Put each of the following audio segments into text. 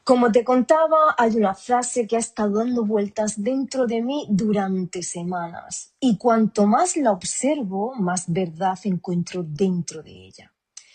Como te contaba, hay una frase que ha estado dando vueltas dentro de mí durante semanas y cuanto más la observo, más verdad encuentro dentro de ella.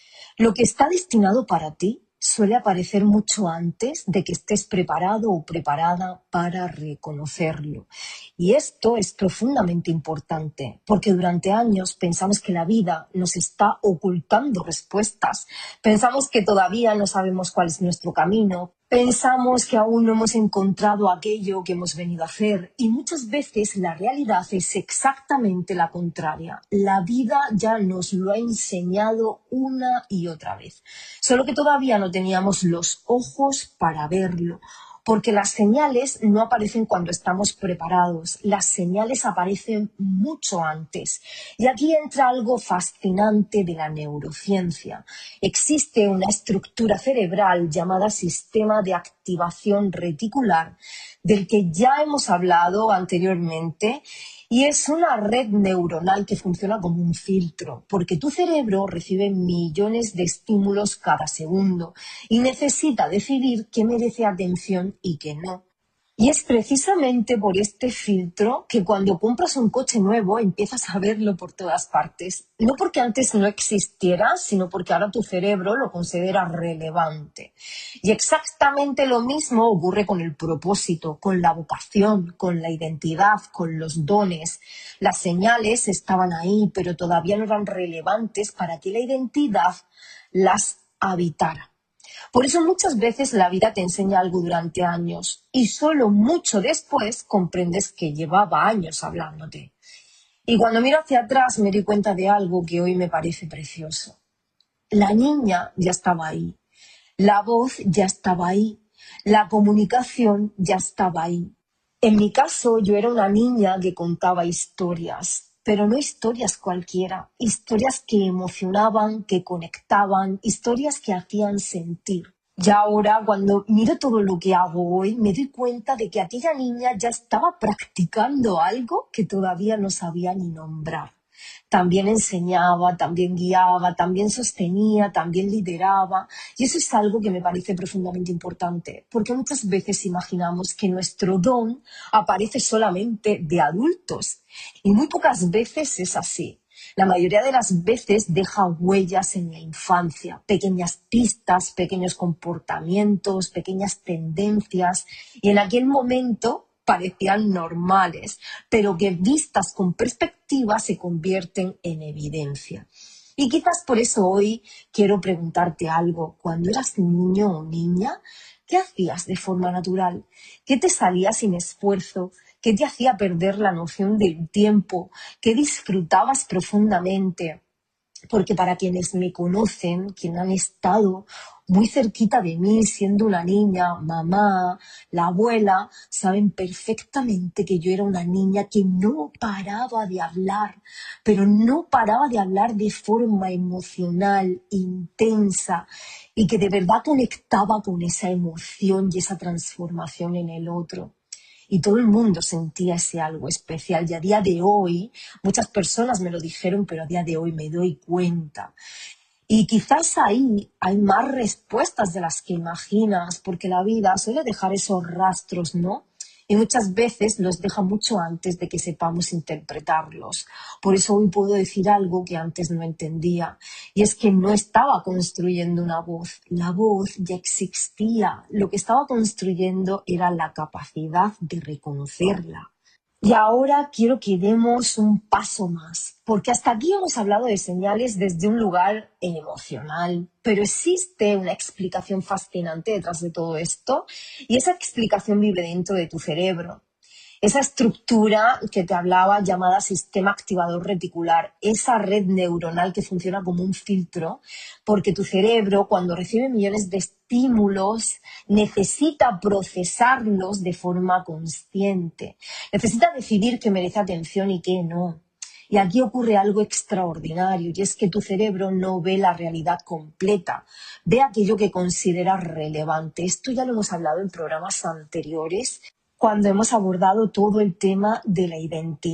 Lo que está destinado para ti suele aparecer mucho antes de que estés preparado o preparada para reconocerlo. Y esto es profundamente importante porque durante años pensamos que la vida nos está ocultando respuestas, pensamos que todavía no sabemos cuál es nuestro camino, pensamos que aún no hemos encontrado aquello que hemos venido a hacer y muchas veces la realidad es exactamente la contraria. La vida ya nos lo ha enseñado una y otra vez, solo que todavía no teníamos los ojos para verlo. Porque las señales no aparecen cuando estamos preparados, las señales aparecen mucho antes. Y aquí entra algo fascinante de la neurociencia. Existe una estructura cerebral llamada sistema de activación reticular, del que ya hemos hablado anteriormente, y es una red neuronal que funciona como un filtro, porque tu cerebro recibe millones de estímulos cada segundo y necesita decidir qué merece atención y qué no. Y es precisamente por este filtro que cuando compras un coche nuevo empiezas a verlo por todas partes. No porque antes no existiera, sino porque ahora tu cerebro lo considera relevante. Y exactamente lo mismo ocurre con el propósito, con la vocación, con la identidad, con los dones. Las señales estaban ahí, pero todavía no eran relevantes para que la identidad las habitara. Por eso muchas veces la vida te enseña algo durante años y solo mucho después comprendes que llevaba años hablándote. Y cuando miro hacia atrás me doy cuenta de algo que hoy me parece precioso. La niña ya estaba ahí, la voz ya estaba ahí, la comunicación ya estaba ahí. En mi caso, yo era una niña que contaba historias, pero no historias cualquiera, historias que emocionaban, que conectaban, historias que hacían sentir. Y ahora, cuando miro todo lo que hago hoy, me doy cuenta de que aquella niña ya estaba practicando algo que todavía no sabía ni nombrar. También enseñaba, también guiaba, también sostenía, también lideraba. Y eso es algo que me parece profundamente importante, porque muchas veces imaginamos que nuestro don aparece solamente de adultos. Y muy pocas veces es así. La mayoría de las veces deja huellas en la infancia, pequeñas pistas, pequeños comportamientos, pequeñas tendencias. Y en aquel momento parecían normales, pero que vistas con perspectiva se convierten en evidencia. Y quizás por eso hoy quiero preguntarte algo. Cuando eras niño o niña, ¿qué hacías de forma natural? ¿Qué te salía sin esfuerzo? ¿Qué te hacía perder la noción del tiempo? ¿Qué disfrutabas profundamente? Porque para quienes me conocen, quienes han estado muy cerquita de mí, siendo una niña, mamá, la abuela, saben perfectamente que yo era una niña que no paraba de hablar, pero no paraba de hablar de forma emocional, intensa, y que de verdad conectaba con esa emoción y esa transformación en el otro. Y todo el mundo sentía ese algo especial. Y a día de hoy, muchas personas me lo dijeron, pero a día de hoy me doy cuenta. Y quizás ahí hay más respuestas de las que imaginas, porque la vida suele dejar esos rastros, ¿no? Y muchas veces los deja mucho antes de que sepamos interpretarlos. Por eso hoy puedo decir algo que antes no entendía. Y es que no estaba construyendo una voz. La voz ya existía. Lo que estaba construyendo era la capacidad de reconocerla. Y ahora quiero que demos un paso más, porque hasta aquí hemos hablado de señales desde un lugar emocional, pero existe una explicación fascinante detrás de todo esto y esa explicación vive dentro de tu cerebro. Esa estructura que te hablaba llamada sistema activador reticular, esa red neuronal que funciona como un filtro, porque tu cerebro cuando recibe millones de estímulos necesita procesarlos de forma consciente, necesita decidir qué merece atención y qué no. Y aquí ocurre algo extraordinario y es que tu cerebro no ve la realidad completa, ve aquello que considera relevante. Esto ya lo hemos hablado en programas anteriores, cuando hemos abordado todo el tema de la identidad.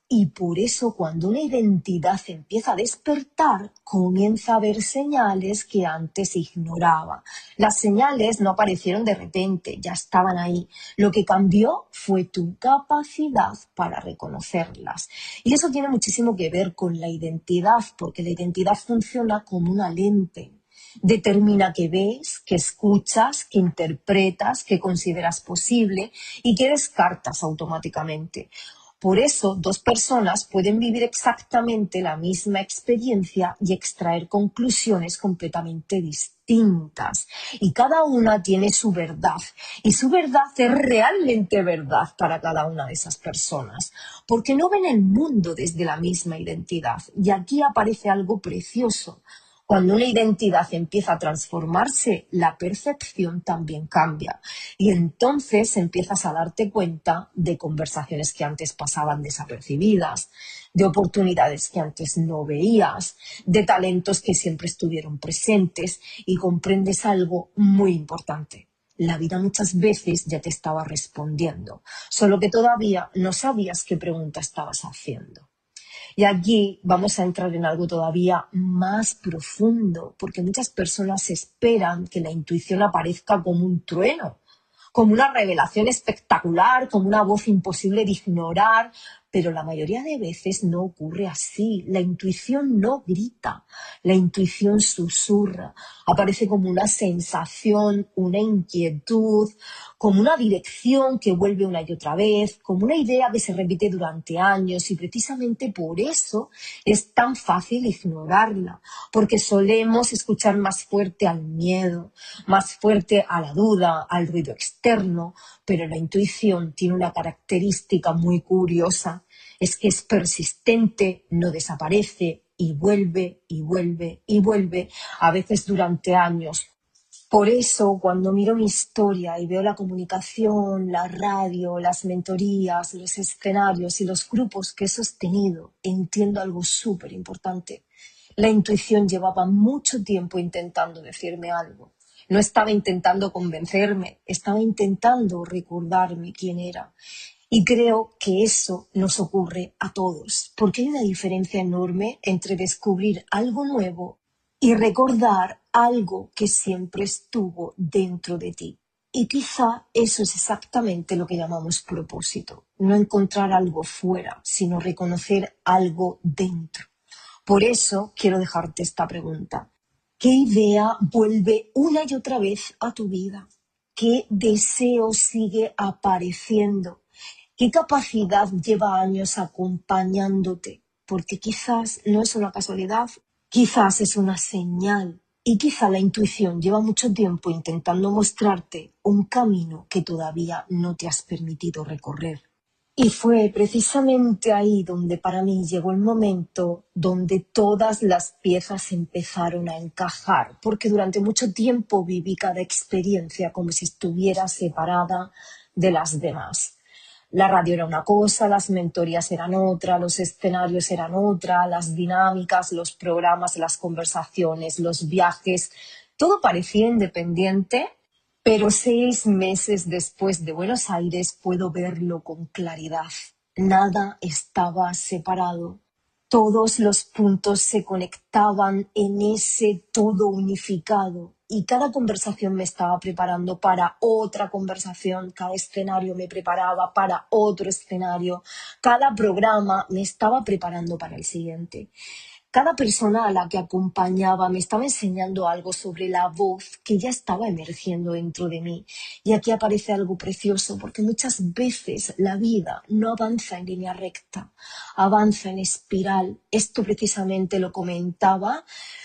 Y por eso cuando una identidad empieza a despertar, comienza a haber señales que antes ignoraba. Las señales no aparecieron de repente, ya estaban ahí. Lo que cambió fue tu capacidad para reconocerlas. Y eso tiene muchísimo que ver con la identidad, porque la identidad funciona como una lente. Determina qué ves, qué escuchas, qué interpretas, qué consideras posible y qué descartas automáticamente. Por eso, dos personas pueden vivir exactamente la misma experiencia y extraer conclusiones completamente distintas. Y cada una tiene su verdad. Y su verdad es realmente verdad para cada una de esas personas. Porque no ven el mundo desde la misma identidad. Y aquí aparece algo precioso. Cuando una identidad empieza a transformarse, la percepción también cambia. Y entonces empiezas a darte cuenta de conversaciones que antes pasaban desapercibidas, de oportunidades que antes no veías, de talentos que siempre estuvieron presentes y comprendes algo muy importante. La vida muchas veces ya te estaba respondiendo, solo que todavía no sabías qué pregunta estabas haciendo. Y aquí vamos a entrar en algo todavía más profundo, porque muchas personas esperan que la intuición aparezca como un trueno, como una revelación espectacular, como una voz imposible de ignorar, pero la mayoría de veces no ocurre así. La intuición no grita, la intuición susurra, aparece como una sensación, una inquietud, como una dirección que vuelve una y otra vez, como una idea que se repite durante años y precisamente por eso es tan fácil ignorarla, porque solemos escuchar más fuerte al miedo, más fuerte a la duda, al ruido externo, pero la intuición tiene una característica muy curiosa, es que es persistente, no desaparece y vuelve y vuelve y vuelve, a veces durante años. Por eso, cuando miro mi historia y veo la comunicación, la radio, las mentorías, los escenarios y los grupos que he sostenido, entiendo algo súper importante. La intuición llevaba mucho tiempo intentando decirme algo. No estaba intentando convencerme, estaba intentando recordarme quién era. Y creo que eso nos ocurre a todos, porque hay una diferencia enorme entre descubrir algo nuevo y recordar algo que siempre estuvo dentro de ti. Y quizá eso es exactamente lo que llamamos propósito, no encontrar algo fuera, sino reconocer algo dentro. Por eso quiero dejarte esta pregunta. ¿Qué idea vuelve una y otra vez a tu vida? ¿Qué deseo sigue apareciendo? ¿Qué capacidad lleva años acompañándote? Porque quizás no es una casualidad, quizás es una señal y quizá la intuición lleva mucho tiempo intentando mostrarte un camino que todavía no te has permitido recorrer. Y fue precisamente ahí donde para mí llegó el momento donde todas las piezas empezaron a encajar, porque durante mucho tiempo viví cada experiencia como si estuviera separada de las demás. La radio era una cosa, las mentorías eran otra, los escenarios eran otra, las dinámicas, los programas, las conversaciones, los viajes, todo parecía independiente, pero 6 meses después de Buenos Aires puedo verlo con claridad. Nada estaba separado. Todos los puntos se conectaban en ese todo unificado y cada conversación me estaba preparando para otra conversación, cada escenario me preparaba para otro escenario, cada programa me estaba preparando para el siguiente. Cada persona a la que acompañaba me estaba enseñando algo sobre la voz que ya estaba emergiendo dentro de mí. Y aquí aparece algo precioso, porque muchas veces la vida no avanza en línea recta, avanza en espiral. Esto precisamente lo comentaba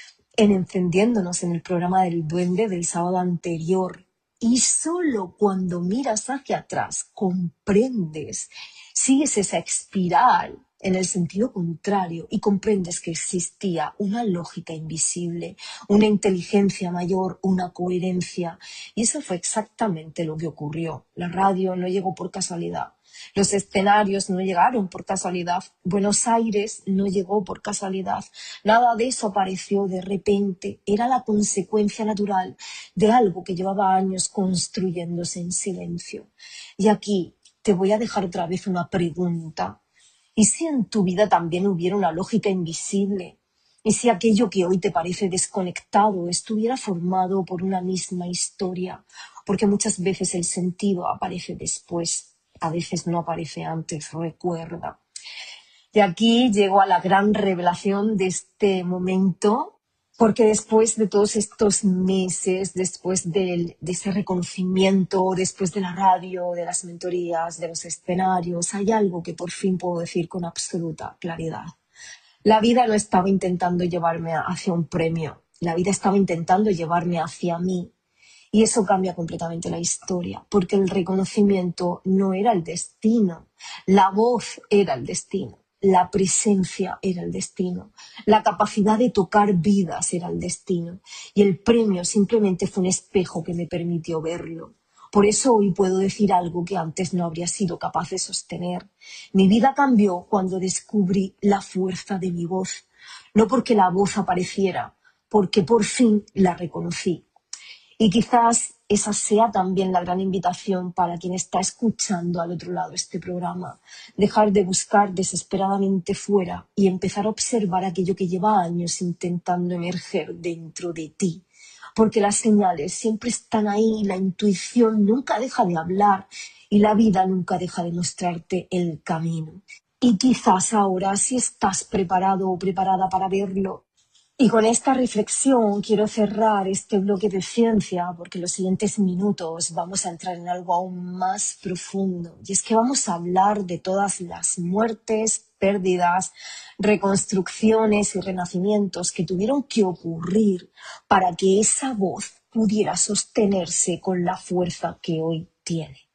en Encendiéndonos en el programa del Duende del sábado anterior. Y solo cuando miras hacia atrás comprendes, sigues esa espiral en el sentido contrario y comprendes que existía una lógica invisible, una inteligencia mayor, una coherencia. Y eso fue exactamente lo que ocurrió. La radio no llegó por casualidad. Los escenarios no llegaron por casualidad. Buenos Aires no llegó por casualidad. Nada de eso apareció de repente. Era la consecuencia natural de algo que llevaba años construyéndose en silencio. Y aquí te voy a dejar otra vez una pregunta. ¿Y si en tu vida también hubiera una lógica invisible? ¿Y si aquello que hoy te parece desconectado estuviera formado por una misma historia? Porque muchas veces el sentido aparece después, a veces no aparece antes, recuerda. Y aquí llego a la gran revelación de este momento, porque después de todos estos meses, después de ese reconocimiento, después de la radio, de las mentorías, de los escenarios, hay algo que por fin puedo decir con absoluta claridad. La vida no estaba intentando llevarme hacia un premio, la vida estaba intentando llevarme hacia mí. Y eso cambia completamente la historia, porque el reconocimiento no era el destino, la voz era el destino, la presencia era el destino, la capacidad de tocar vidas era el destino, y el premio simplemente fue un espejo que me permitió verlo. Por eso hoy puedo decir algo que antes no habría sido capaz de sostener. Mi vida cambió cuando descubrí la fuerza de mi voz, no porque la voz apareciera, porque por fin la reconocí. Y quizás esa sea también la gran invitación para quien está escuchando al otro lado este programa. Dejar de buscar desesperadamente fuera y empezar a observar aquello que lleva años intentando emerger dentro de ti. Porque las señales siempre están ahí, la intuición nunca deja de hablar y la vida nunca deja de mostrarte el camino. Y quizás ahora, si estás preparado o preparada para verlo, y con esta reflexión quiero cerrar este bloque de ciencia porque en los siguientes minutos vamos a entrar en algo aún más profundo. Y es que vamos a hablar de todas las muertes, pérdidas, reconstrucciones y renacimientos que tuvieron que ocurrir para que esa voz pudiera sostenerse con la fuerza que hoy tiene.